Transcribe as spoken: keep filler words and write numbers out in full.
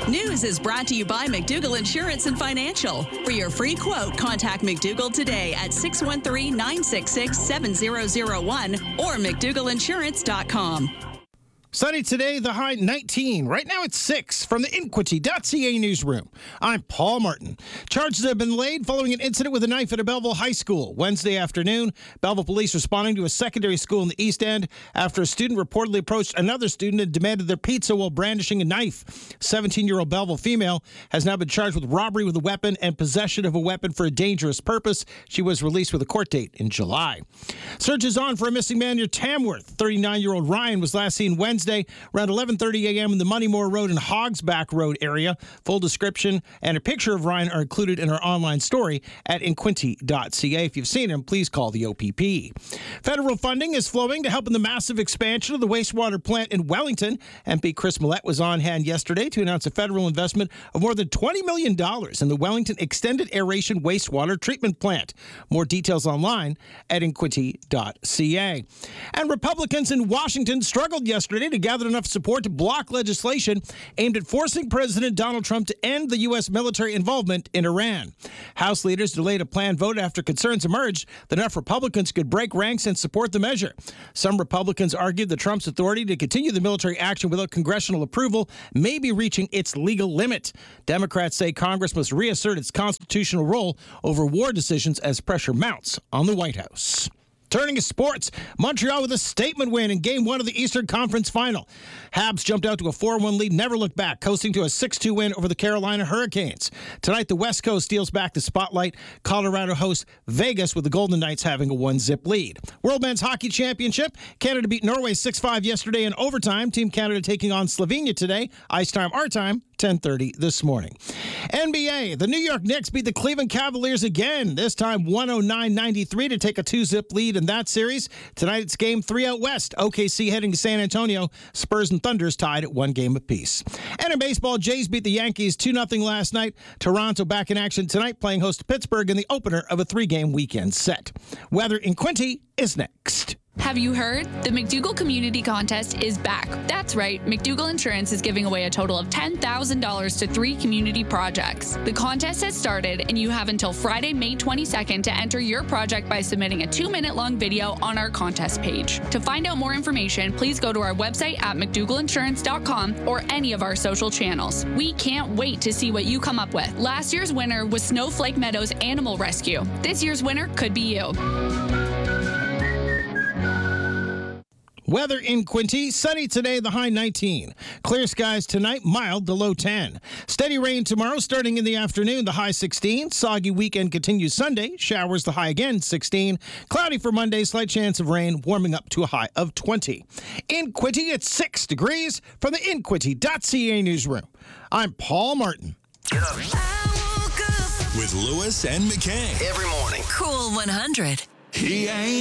News is brought to you by McDougall Insurance and Financial. For your free quote, contact McDougall today at six one three, nine six six, seven zero zero one or mcdougal insurance dot com. Sunny today, the high nineteen. Right now it's six from the Inquity dot C A newsroom. I'm Paul Martin. Charges have been laid following an incident with a knife at a Belleville high school. Wednesday afternoon, Belleville police responding to a secondary school in the East End after a student reportedly approached another student and demanded their pizza while brandishing a knife. seventeen-year-old Belleville female has now been charged with robbery with a weapon and possession of a weapon for a dangerous purpose. She was released with a court date in July. Search is on for a missing man near Tamworth. thirty-nine-year-old Ryan was last seen Wednesday Wednesday around eleven thirty a.m. in the Moneymore Road and Hogsback Road area. Full description and a picture of Ryan are included in our online story at inquinty dot c a. If you've seen him, please call the O P P. Federal funding is flowing to help in the massive expansion of the wastewater plant in Wellington. M P Chris Millette was on hand yesterday to announce a federal investment of more than twenty million dollars in the Wellington Extended Aeration Wastewater Treatment Plant. More details online at inquinty dot c a. And Republicans in Washington struggled yesterday to gather enough support to block legislation aimed at forcing President Donald Trump to end the U S military involvement in Iran. House leaders delayed a planned vote after concerns emerged that enough Republicans could break ranks and support the measure. Some Republicans argued that Trump's authority to continue the military action without congressional approval may be reaching its legal limit. Democrats say Congress must reassert its constitutional role over war decisions as pressure mounts on the White House. Turning to sports, Montreal with a statement win in Game one of the Eastern Conference Final. Habs jumped out to a four one lead, never looked back, coasting to a six two win over the Carolina Hurricanes. Tonight, the West Coast steals back the spotlight. Colorado hosts Vegas with the Golden Knights having a one-zip lead. World Men's Hockey Championship, Canada beat Norway six five yesterday in overtime. Team Canada taking on Slovenia today. Ice time, our time, ten thirty this morning. N B A, the New York Knicks beat the Cleveland Cavaliers again, this time one oh nine ninety-three to take a two-zip lead in that series. Tonight it's game three out west. O K C heading to San Antonio. Spurs and Thunders tied at one game apiece. And in baseball, Jays beat the Yankees two nothing last night. Toronto back in action tonight, playing host to Pittsburgh in the opener of a three-game weekend set. Weather in Quinty is next. Have you heard? The McDougall Community Contest is back. That's right, McDougall Insurance is giving away a total of ten thousand dollars to three community projects. The contest has started, and you have until Friday, May twenty-second to enter your project by submitting a two-minute long video on our contest page. To find out more information, please go to our website at mcdougal insurance dot com or any of our social channels. We can't wait to see what you come up with. Last year's winner was Snowflake Meadows Animal Rescue. This year's winner could be you. Weather in Quinty, sunny today, the high nineteen. Clear skies tonight, mild, the low ten. Steady rain tomorrow, starting in the afternoon, the high sixteen. Soggy weekend continues Sunday, showers, the high again, sixteen. Cloudy for Monday, slight chance of rain, warming up to a high of twenty. In Quinty, it's six degrees from the inquinty dot c a newsroom. I'm Paul Martin. Get up. With Lewis and McKay. Every morning. Cool one hundred. He ain't